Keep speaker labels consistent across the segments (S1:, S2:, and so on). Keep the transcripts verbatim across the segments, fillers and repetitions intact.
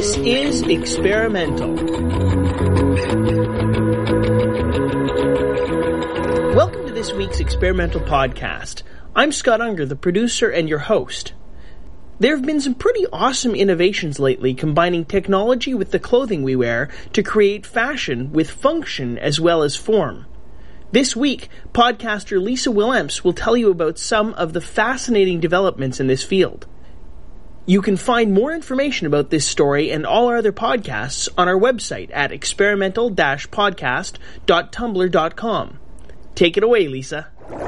S1: This is Experimental. Welcome to this week's Experimental Podcast. I'm Scott Unger, the producer and your host. There have been some pretty awesome innovations lately combining technology with the clothing we wear to create fashion with function as well as form. This week, podcaster Lisa Willemse will tell you about some of the fascinating developments in this field. You can find more information about this story and all our other podcasts on our website at experimental dash podcast dot tumblr dot com. Take it away, Lisa.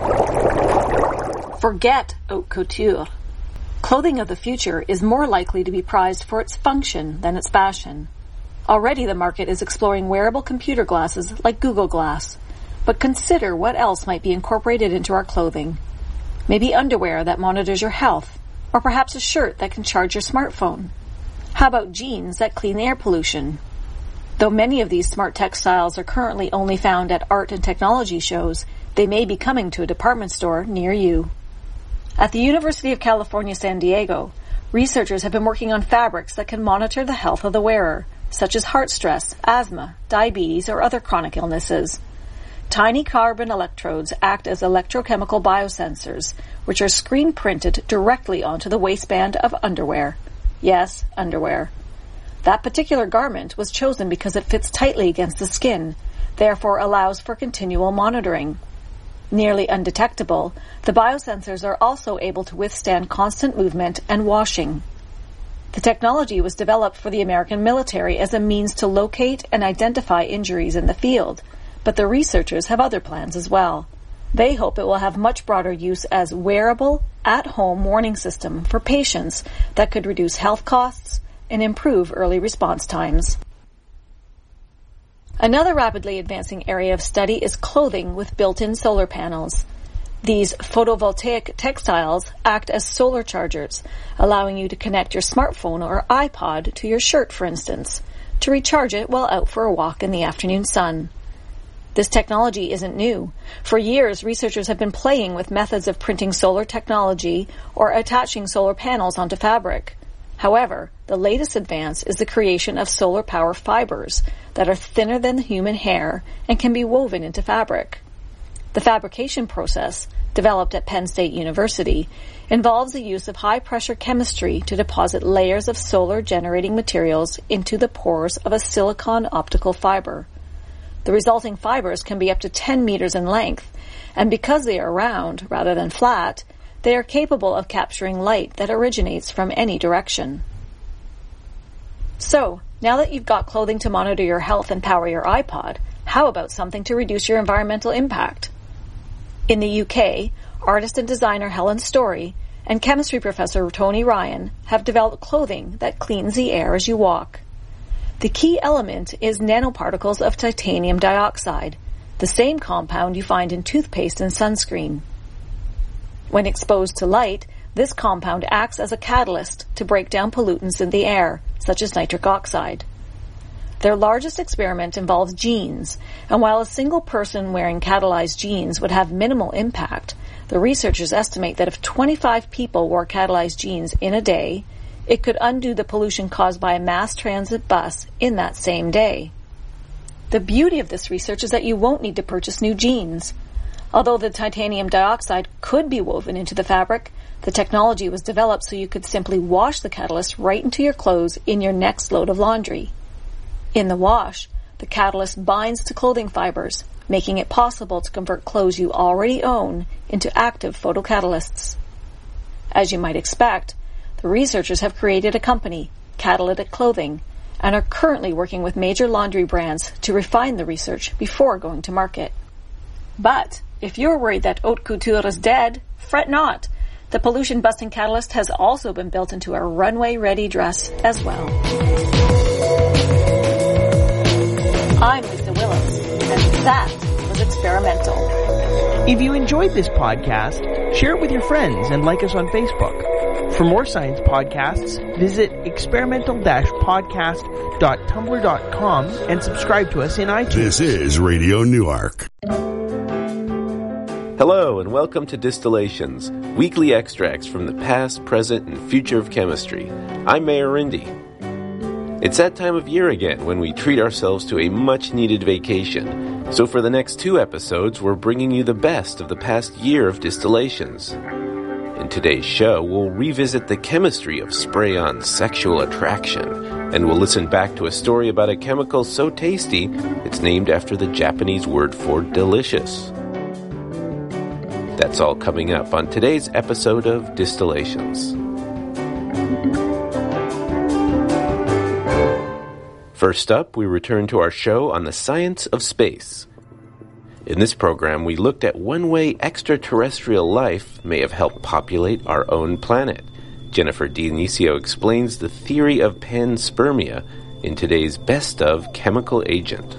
S2: Forget haute couture. Clothing of the future is more likely to be prized for its function than its fashion. Already the market is exploring wearable computer glasses like Google Glass. But consider what else might be incorporated into our clothing. Maybe underwear that monitors your health, or perhaps a shirt that can charge your smartphone. How about jeans that clean air pollution? Though many of these smart textiles are currently only found at art and technology shows, they may be coming to a department store near you. At the University of California, San Diego, researchers have been working on fabrics that can monitor the health of the wearer, such as heart stress, asthma, diabetes, or other chronic illnesses. Tiny carbon electrodes act as electrochemical biosensors, which are screen printed directly onto the waistband of underwear. Yes, underwear. That particular garment was chosen because it fits tightly against the skin, therefore allows for continual monitoring. Nearly undetectable, the biosensors are also able to withstand constant movement and washing. The technology was developed for the American military as a means to locate and identify injuries in the field, but the researchers have other plans as well. They hope it will have much broader use as wearable, at-home warning system for patients that could reduce health costs and improve early response times. Another rapidly advancing area of study is clothing with built-in solar panels. These photovoltaic textiles act as solar chargers, allowing you to connect your smartphone or iPod to your shirt, for instance, to recharge it while out for a walk in the afternoon sun. This technology isn't new. For years, researchers have been playing with methods of printing solar technology or attaching solar panels onto fabric. However, the latest advance is the creation of solar power fibers that are thinner than human hair and can be woven into fabric. The fabrication process, developed at Penn State University, involves the use of high-pressure chemistry to deposit layers of solar-generating materials into the pores of a silicon optical fiber. The resulting fibers can be up to ten meters in length, and because they are round rather than flat, they are capable of capturing light that originates from any direction. So, now that you've got clothing to monitor your health and power your iPod, how about something to reduce your environmental impact? In the U K, artist and designer Helen Story and chemistry professor Tony Ryan have developed clothing that cleans the air as you walk. The key element is nanoparticles of titanium dioxide, the same compound you find in toothpaste and sunscreen. When exposed to light, this compound acts as a catalyst to break down pollutants in the air, such as nitric oxide. Their largest experiment involves jeans, and while a single person wearing catalyzed jeans would have minimal impact, the researchers estimate that if twenty-five people wore catalyzed jeans in a day, it could undo the pollution caused by a mass transit bus in that same day. The beauty of this research is that you won't need to purchase new jeans. Although the titanium dioxide could be woven into the fabric, the technology was developed so you could simply wash the catalyst right into your clothes in your next load of laundry. In the wash, the catalyst binds to clothing fibers, making it possible to convert clothes you already own into active photocatalysts. As you might expect, the researchers have created a company, Catalytic Clothing, and are currently working with major laundry brands to refine the research before going to market. But if you're worried that haute couture is dead, fret not. The pollution-busting catalyst has also been built into a runway-ready dress as well. I'm Lisa Willemse, and that was Experimental.
S1: If you enjoyed this podcast, share it with your friends and like us on Facebook. For more science podcasts, visit experimental dash podcast dot tumblr dot com and subscribe to us in iTunes.
S3: This is Radio Newark.
S4: Hello and welcome to Distillations, weekly extracts from the past, present, and future of chemistry. I'm Mayor Rindy. It's that time of year again when we treat ourselves to a much-needed vacation. So for the next two episodes, we're bringing you the best of the past year of distillations. In today's show, we'll revisit the chemistry of spray-on sexual attraction, and we'll listen back to a story about a chemical so tasty, it's named after the Japanese word for delicious. That's all coming up on today's episode of Distillations. First up, we return to our show on the science of space. In this program, we looked at one way extraterrestrial life may have helped populate our own planet. Jennifer Dionisio explains the theory of panspermia in today's Best of Chemical Agent.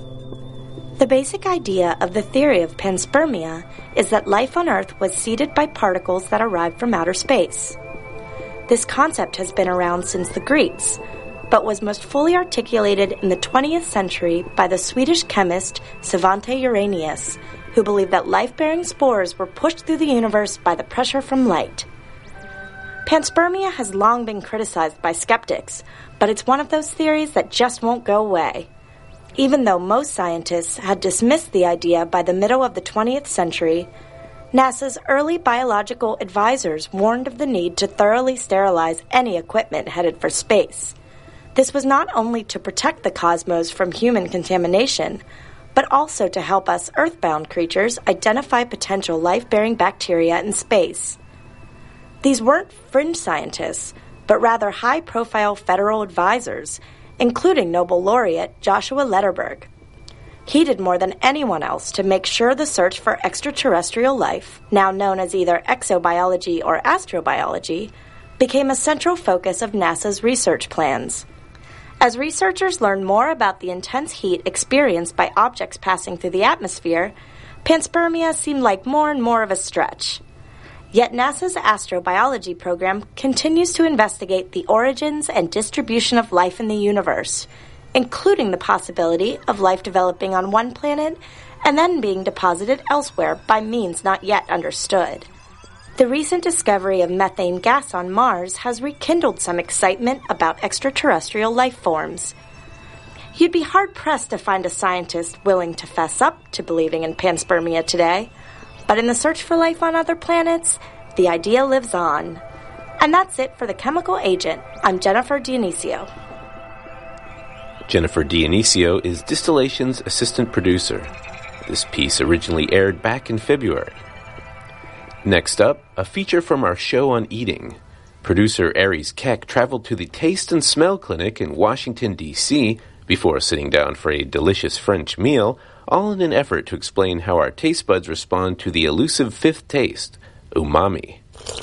S5: The basic idea of the theory of panspermia is that life on Earth was seeded by particles that arrived from outer space. This concept has been around since the Greeks, but was most fully articulated in the twentieth century by the Swedish chemist Svante Arrhenius, who believed that life-bearing spores were pushed through the universe by the pressure from light. Panspermia has long been criticized by skeptics, but it's one of those theories that just won't go away. Even though most scientists had dismissed the idea by the middle of the twentieth century, NASA's early biological advisors warned of the need to thoroughly sterilize any equipment headed for space. This was not only to protect the cosmos from human contamination, but also to help us earthbound creatures identify potential life-bearing bacteria in space. These weren't fringe scientists, but rather high-profile federal advisors, including Nobel laureate Joshua Lederberg. He did more than anyone else to make sure the search for extraterrestrial life, now known as either exobiology or astrobiology, became a central focus of NASA's research plans. As researchers learned more about the intense heat experienced by objects passing through the atmosphere, panspermia seemed like more and more of a stretch. Yet NASA's astrobiology program continues to investigate the origins and distribution of life in the universe, including the possibility of life developing on one planet and then being deposited elsewhere by means not yet understood. The recent discovery of methane gas on Mars has rekindled some excitement about extraterrestrial life forms. You'd be hard-pressed to find a scientist willing to fess up to believing in panspermia today, but in the search for life on other planets, the idea lives on. And that's it for The Chemical Agent. I'm Jennifer Dionisio.
S4: Jennifer Dionisio is Distillation's assistant producer. This piece originally aired back in February. Next up, a feature from our show on eating. Producer Aries Keck traveled to the Taste and Smell Clinic in Washington, D C before sitting down for a delicious French meal, all in an effort to explain how our taste buds respond to the elusive fifth taste, umami.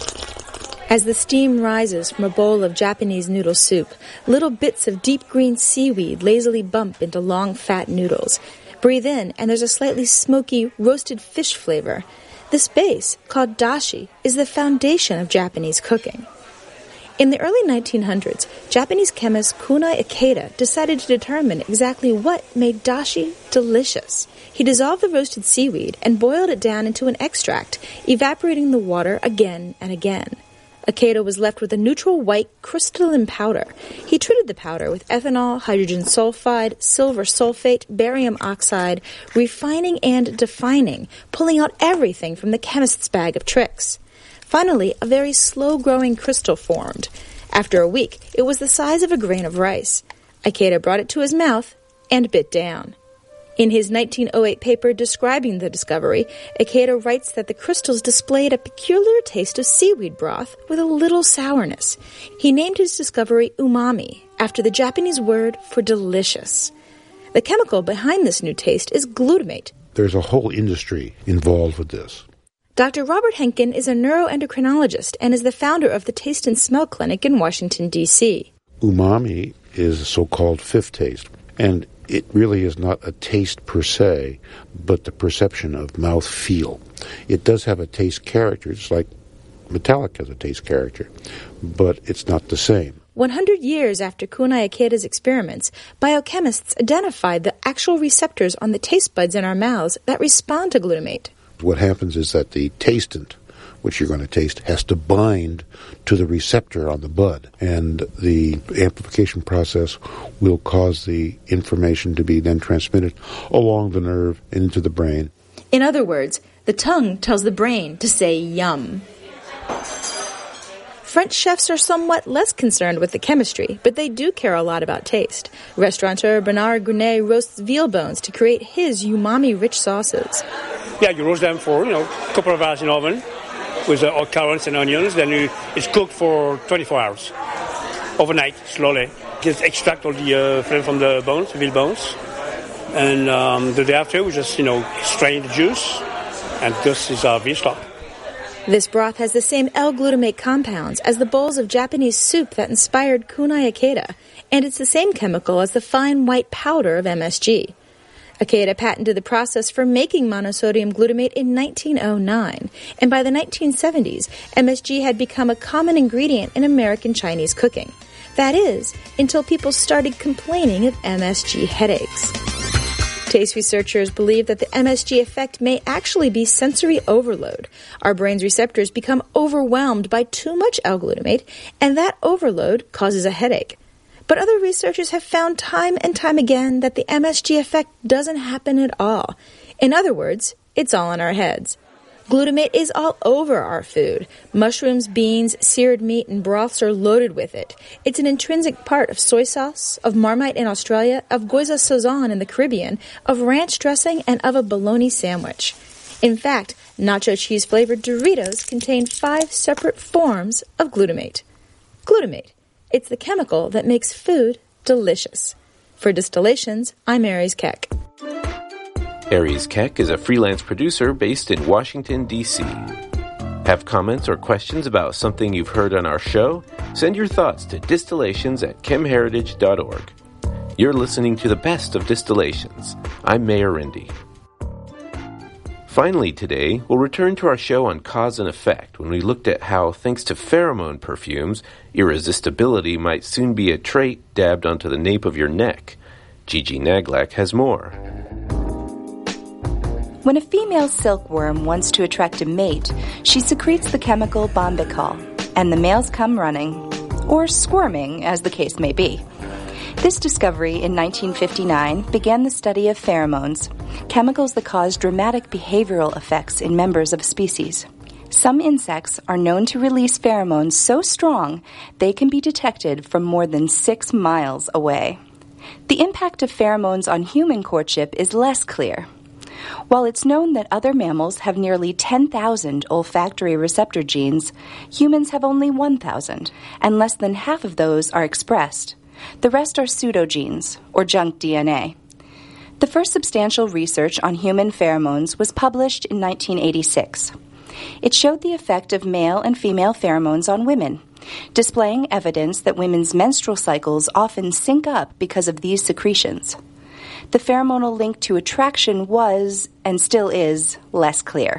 S6: As the steam rises from a bowl of Japanese noodle soup, little bits of deep green seaweed lazily bump into long, fat noodles. Breathe in, and there's a slightly smoky, roasted fish flavor. This base, called dashi, is the foundation of Japanese cooking. In the early nineteen hundreds, Japanese chemist Kunai Ikeda decided to determine exactly what made dashi delicious. He dissolved the roasted seaweed and boiled it down into an extract, evaporating the water again and again. Ikeda was left with a neutral white crystalline powder. He treated the powder with ethanol, hydrogen sulfide, silver sulfate, barium oxide, refining and defining, pulling out everything from the chemist's bag of tricks. Finally, a very slow-growing crystal formed. After a week, it was the size of a grain of rice. Ikeda brought it to his mouth and bit down. In his nineteen oh eight paper describing the discovery, Ikeda writes that the crystals displayed a peculiar taste of seaweed broth with a little sourness. He named his discovery umami, after the Japanese word for delicious. The chemical behind this new taste is glutamate.
S7: There's a whole industry involved with this.
S6: Doctor Robert Henkin is a neuroendocrinologist and is the founder of the Taste and Smell Clinic in Washington, D C
S7: Umami is a so-called fifth taste, and it really is not a taste per se, but the perception of mouth feel. It does have a taste character. It's like metallic has a taste character, but it's not the same.
S6: one hundred years after Kunai Ikeda's experiments, biochemists identified the actual receptors on the taste buds in our mouths that respond to glutamate.
S7: What happens is that the tastant which you're going to taste, has to bind to the receptor on the bud. And the amplification process will cause the information to be then transmitted along the nerve into the brain.
S6: In other words, the tongue tells the brain to say yum. French chefs are somewhat less concerned with the chemistry, but they do care a lot about taste. Restaurateur Bernard Grunet roasts veal bones to create his umami-rich sauces.
S8: Yeah, you roast them for, you know, a couple of hours in the oven with uh, carrots and onions. Then you, it's cooked for twenty-four hours, overnight, slowly. Just extract all the uh, flavor from the bones, veal bones. And um, the day after, we just, you know, strain the juice, and this is our veal stock.
S6: This broth has the same L-glutamate compounds as the bowls of Japanese soup that inspired Kunai Ikeda, and it's the same chemical as the fine white powder of M S G. Ikeda patented the process for making monosodium glutamate in nineteen oh nine, and by the nineteen seventies, M S G had become a common ingredient in American Chinese cooking. That is, until people started complaining of M S G headaches. Taste researchers believe that the M S G effect may actually be sensory overload. Our brain's receptors become overwhelmed by too much L-glutamate, and that overload causes a headache. But other researchers have found time and time again that the M S G effect doesn't happen at all. In other words, it's all in our heads. Glutamate is all over our food. Mushrooms, beans, seared meat, and broths are loaded with it. It's an intrinsic part of soy sauce, of Marmite in Australia, of Goza Sazon in the Caribbean, of ranch dressing, and of a bologna sandwich. In fact, nacho cheese-flavored Doritos contain five separate forms of glutamate. Glutamate. It's the chemical that makes food delicious. For Distillations, I'm Aries Keck.
S4: Aries Keck is a freelance producer based in Washington, D C Have comments or questions about something you've heard on our show? Send your thoughts to distillations at chemheritage dot org. You're listening to the best of Distillations. I'm Mayor Rindy. Finally today, we'll return to our show on cause and effect when we looked at how, thanks to pheromone perfumes, irresistibility might soon be a trait dabbed onto the nape of your neck. Gigi Naglak has more.
S9: When a female silkworm wants to attract a mate, she secretes the chemical bombicol, and the males come running, or squirming, as the case may be. This discovery in nineteen fifty-nine began the study of pheromones, chemicals that cause dramatic behavioral effects in members of a species. Some insects are known to release pheromones so strong they can be detected from more than six miles away. The impact of pheromones on human courtship is less clear. While it's known that other mammals have nearly ten thousand olfactory receptor genes, humans have only one thousand, and less than half of those are expressed. The rest are pseudogenes, or junk D N A. The first substantial research on human pheromones was published in nineteen eighty-six. It showed the effect of male and female pheromones on women, displaying evidence that women's menstrual cycles often sync up because of these secretions. The pheromonal link to attraction was, and still is, less clear.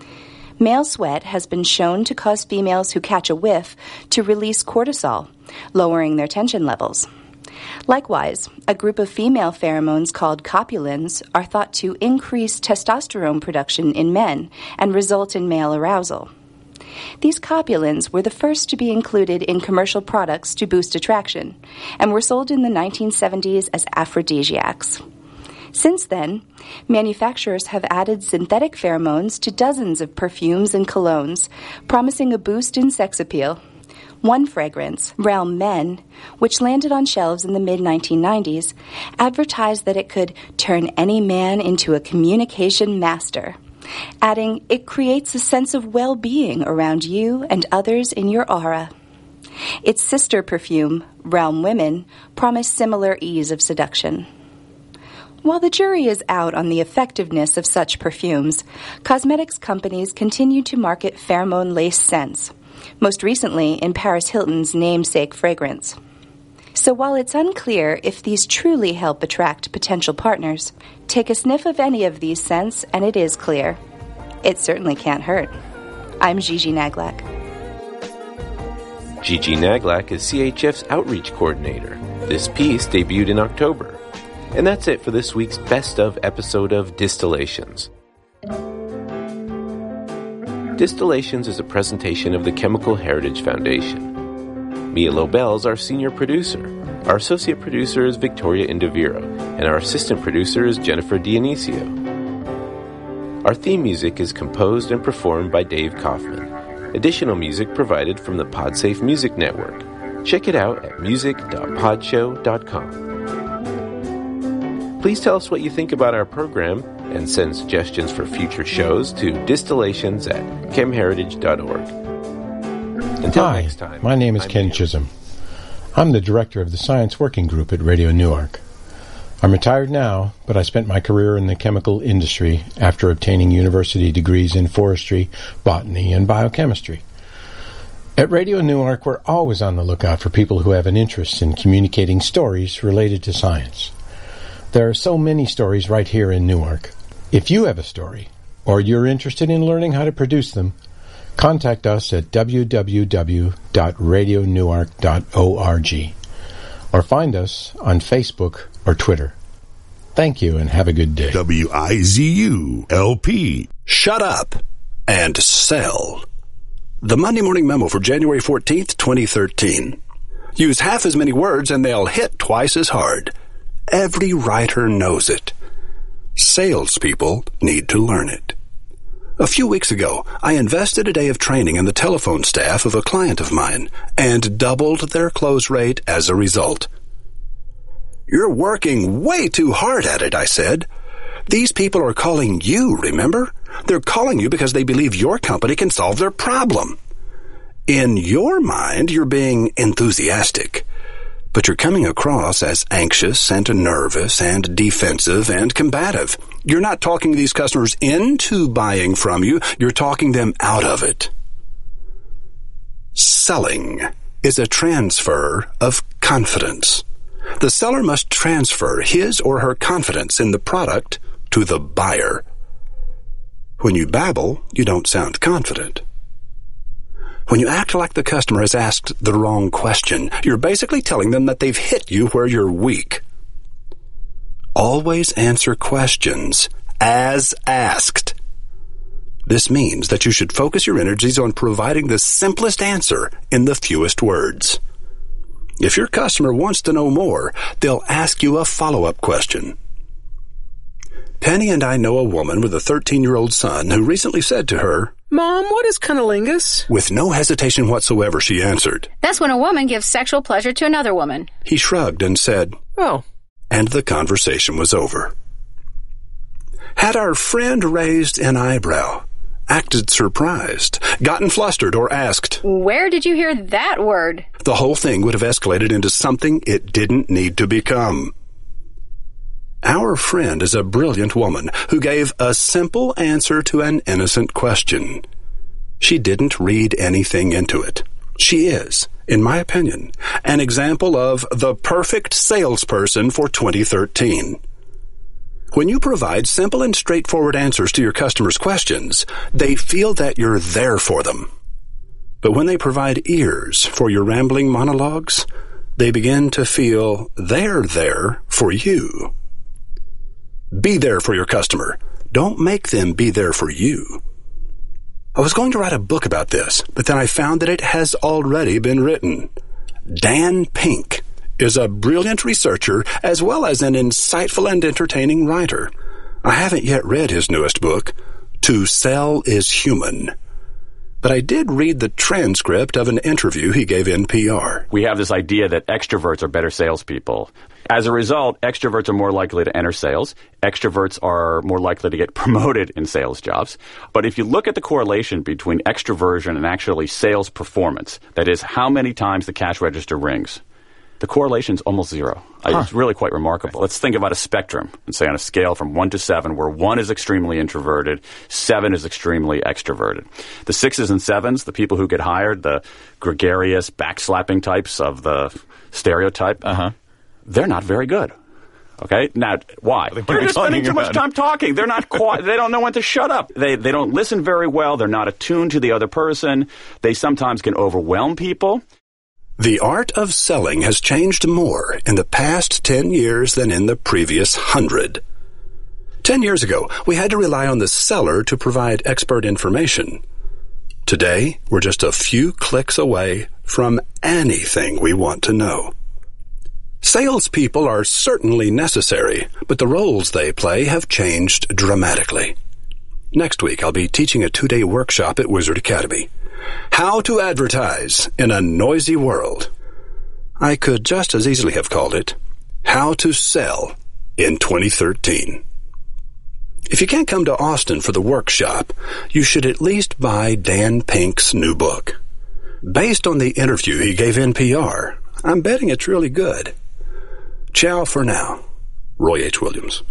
S9: Male sweat has been shown to cause females who catch a whiff to release cortisol, lowering their tension levels. Likewise, a group of female pheromones called copulins are thought to increase testosterone production in men and result in male arousal. These copulins were the first to be included in commercial products to boost attraction, and were sold in the nineteen seventies as aphrodisiacs. Since then, manufacturers have added synthetic pheromones to dozens of perfumes and colognes, promising a boost in sex appeal. One fragrance, Realm Men, which landed on shelves in the mid nineteen nineties, advertised that it could turn any man into a communication master, adding, "It creates a sense of well-being around you and others in your aura." Its sister perfume, Realm Women, promised similar ease of seduction. While the jury is out on the effectiveness of such perfumes, cosmetics companies continue to market pheromone-laced scents, most recently in Paris Hilton's namesake fragrance. So while it's unclear if these truly help attract potential partners, take a sniff of any of these scents and it is clear. It certainly can't hurt. I'm Gigi Naglak.
S4: Gigi Naglak is C H F's outreach coordinator. This piece debuted in October. And that's it for this week's Best Of episode of Distillations. Distillations is a presentation of the Chemical Heritage Foundation. Mia Lobel is our senior producer. Our associate producer is Victoria Indoviro, and our assistant producer is Jennifer Dionisio. Our theme music is composed and performed by Dave Kaufman. Additional music provided from the Podsafe Music Network. Check it out at music dot podshow dot com. Please tell us what you think about our program and send suggestions for future shows to distillations at chemheritage dot org. Until
S10: Hi,
S4: next time.
S10: My name is
S4: I'm
S10: Ken
S4: Ken.
S10: Chisholm. I'm the director of the Science Working Group at Radio Newark. I'm retired now, but I spent my career in the chemical industry after obtaining university degrees in forestry, botany, and biochemistry. At Radio Newark, we're always on the lookout for people who have an interest in communicating stories related to science. There are so many stories right here in Newark. If you have a story, or you're interested in learning how to produce them, contact us at w w w dot radio newark dot org or find us on Facebook or Twitter. Thank you and have a good day.
S3: W I Z U L P.
S11: Shut up and sell. The Monday Morning Memo for January fourteenth, twenty thirteen. Use half as many words and they'll hit twice as hard. Every writer knows it. Salespeople need to learn it. A few weeks ago, I invested a day of training in the telephone staff of a client of mine and doubled their close rate as a result. You're working way too hard at it, I said. These people are calling you, remember? They're calling you because they believe your company can solve their problem. In your mind, you're being enthusiastic, but you're coming across as anxious and nervous and defensive and combative. You're not talking these customers into buying from you, you're talking them out of it. Selling is a transfer of confidence. The seller must transfer his or her confidence in the product to the buyer. When you babble, you don't sound confident. When you act like the customer has asked the wrong question, you're basically telling them that they've hit you where you're weak. Always answer questions as asked. This means that you should focus your energies on providing the simplest answer in the fewest words. If your customer wants to know more, they'll ask you a follow-up question. Penny and I know a woman with a thirteen-year-old son who recently said to her,
S12: "Mom, what is cunnilingus?"
S11: With no hesitation whatsoever, she answered,
S13: "That's when a woman gives sexual pleasure to another woman."
S11: He shrugged and said,
S12: "Oh."
S11: And the conversation was over. Had our friend raised an eyebrow, acted surprised, gotten flustered, or asked,
S13: "Where did you hear that word?"
S11: the whole thing would have escalated into something it didn't need to become. Our friend is a brilliant woman who gave a simple answer to an innocent question. She didn't read anything into it. She is, in my opinion, an example of the perfect salesperson for twenty thirteen. When you provide simple and straightforward answers to your customers' questions, they feel that you're there for them. But when they provide ears for your rambling monologues, they begin to feel they're there for you. Be there for your customer. Don't make them be there for you. I was going to write a book about this, but then I found that it has already been written. Dan Pink is a brilliant researcher as well as an insightful and entertaining writer. I haven't yet read his newest book, To Sell is Human, but I did read the transcript of an interview he gave N P R.
S14: We have this idea that extroverts are better salespeople. As a result, extroverts are more likely to enter sales. Extroverts are more likely to get promoted in sales jobs. But if you look at the correlation between extroversion and actually sales performance, that is, how many times the cash register rings, the correlation's almost zero. Huh. It's really quite remarkable. Let's think about a spectrum and say on a scale from one to seven, where one is extremely introverted, seven is extremely extroverted. The sixes and sevens, the people who get hired, the gregarious, backslapping types of the stereotype, uh-huh. they're not very good. Okay? Now, why? They're, they're just spending too much time talking. They're not quiet. They don't know when to shut up. They they don't listen very well. They're not attuned to the other person. They sometimes can overwhelm people.
S11: The art of selling has changed more in the past ten years than in the previous hundred. Ten years ago, we had to rely on the seller to provide expert information. Today, we're just a few clicks away from anything we want to know. Salespeople are certainly necessary, but the roles they play have changed dramatically. Next week, I'll be teaching a two-day workshop at Wizard Academy. How to advertise in a noisy world. I could just as easily have called it How to Sell in twenty thirteen. If you can't come to Austin for the workshop, you should at least buy Dan Pink's new book. Based on the interview he gave N P R, I'm betting it's really good. Ciao for now. Roy H. Williams.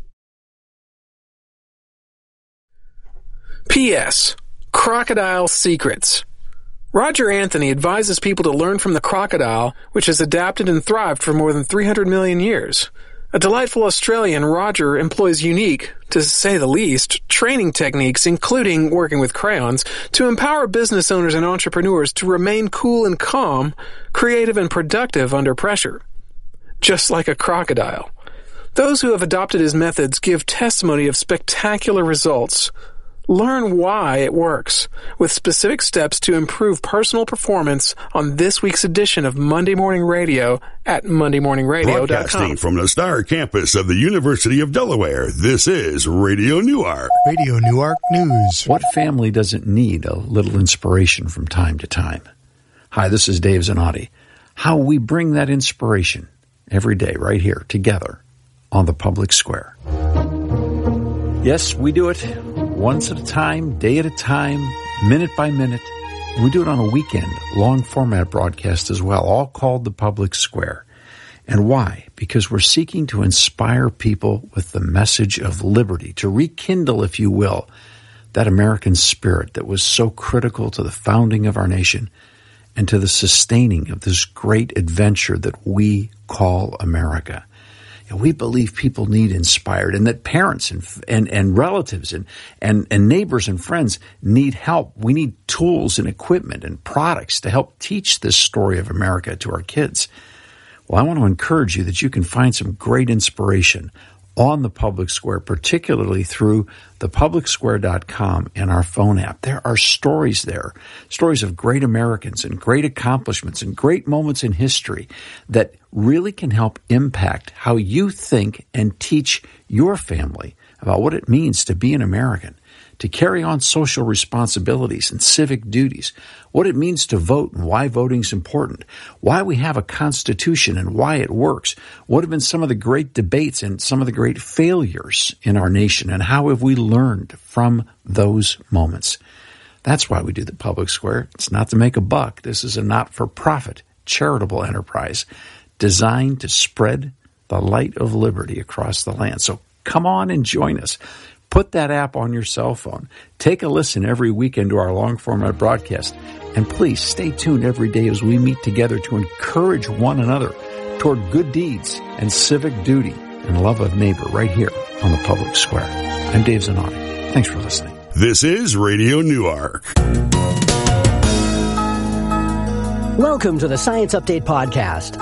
S12: P S. Crocodile Secrets. Roger Anthony advises people to learn from the crocodile, which has adapted and thrived for more than three hundred million years. A delightful Australian, Roger employs unique, to say the least, training techniques, including working with crayons, to empower business owners and entrepreneurs to remain cool and calm, creative and productive under pressure. Just like a crocodile. Those who have adopted his methods give testimony of spectacular results. Learn why it works, with specific steps to improve personal performance on this week's edition of Monday Morning Radio at monday morning radio dot com.
S3: Broadcasting from the Star Campus of the University of Delaware, this is Radio Newark.
S15: Radio Newark News. What family doesn't need a little inspiration from time to time? Hi, this is Dave Zanotti. How we bring that inspiration every day right here together on the public square. Yes, we do it once at a time, day at a time, minute by minute. We do it on a weekend, long format broadcast as well, all called the Public Square. And why? Because we're seeking to inspire people with the message of liberty, to rekindle, if you will, that American spirit that was so critical to the founding of our nation and to the sustaining of this great adventure that we call America. And we believe people need inspired, and that parents and and, and relatives and, and, and neighbors and friends need help. We need tools and equipment and products to help teach this story of America to our kids. Well, I want to encourage you that you can find some great inspiration on the Public Square, particularly through the public square dot com and our phone app. There are stories there, stories of great Americans and great accomplishments and great moments in history that really can help impact how you think and teach your family about what it means to be an American, to carry on social responsibilities and civic duties, what it means to vote and why voting is important, why we have a constitution and why it works, what have been some of the great debates and some of the great failures in our nation, and how have we learned from those moments. That's why we do the Public Square. It's not to make a buck. This is a not-for-profit charitable enterprise designed to spread the light of liberty across the land. So come on and join us. Put that app on your cell phone. Take a listen every weekend to our long-format broadcast. And please stay tuned every day as we meet together to encourage one another toward good deeds and civic duty and love of neighbor right here on the Public Square. I'm Dave Zanotti. Thanks for listening.
S3: This is Radio Newark.
S16: Welcome to the Science Update Podcast.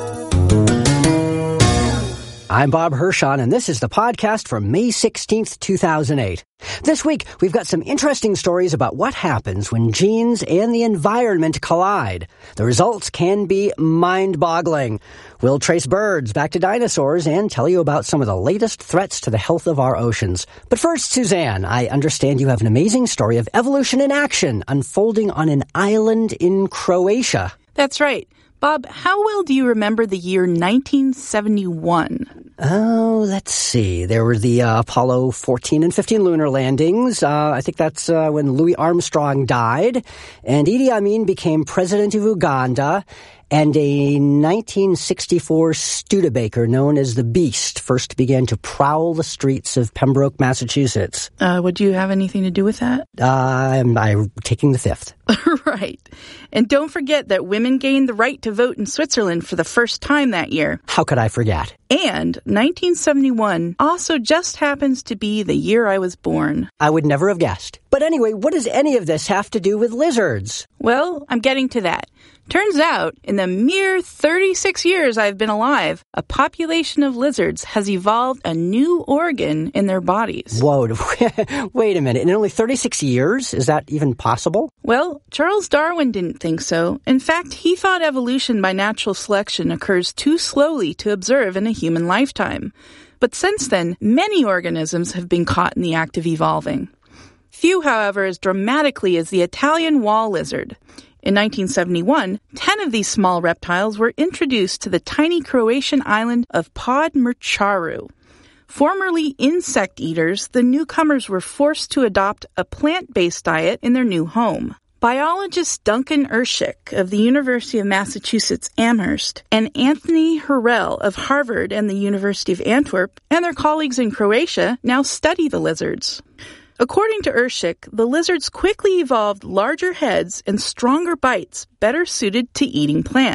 S16: I'm Bob Hirschon, and this is the podcast for May sixteenth, two thousand eight. This week, we've got some interesting stories about what happens when genes and the environment collide. The results can be mind-boggling. We'll trace birds back to dinosaurs and tell you about some of the latest threats to the health of our oceans. But first, Suzanne, I understand you have an amazing story of evolution in action unfolding on an island in Croatia.
S17: That's right. Bob, how well do you remember the year nineteen seventy-one?
S16: Oh, let's see. There were the uh, Apollo fourteen and fifteen lunar landings. Uh, I think that's uh, when Louis Armstrong died. And Idi Amin became president of Uganda. And a nineteen sixty-four Studebaker known as the Beast first began to prowl the streets of Pembroke, Massachusetts.
S17: Uh, would you have anything to do with that?
S16: Uh, I'm, I'm taking the fifth.
S17: Right. And don't forget that women gained the right to vote in Switzerland for the first time that year.
S16: How could I forget?
S17: And nineteen seventy-one also just happens to be the year I was born.
S16: I would never have guessed. But anyway, what does any of this have to do with lizards?
S17: Well, I'm getting to that. Turns out, in the mere thirty-six years I've been alive, a population of lizards has evolved a new organ in their bodies.
S16: Whoa, wait a minute. In only thirty-six years? Is that even possible?
S17: Well, Charles Darwin didn't think so. In fact, he thought evolution by natural selection occurs too slowly to observe in a human lifetime. But since then, many organisms have been caught in the act of evolving. Few, however, as dramatically as the Italian wall lizard. In nineteen seventy-one, ten of these small reptiles were introduced to the tiny Croatian island of Podmrčaru. Formerly insect eaters, the newcomers were forced to adopt a plant-based diet in their new home. Biologist Duncan Ershik of the University of Massachusetts Amherst and Anthony Harrell of Harvard and the University of Antwerp and their colleagues in Croatia now study the lizards. According to Ershik, the lizards quickly evolved larger heads and stronger bites better suited to eating plants.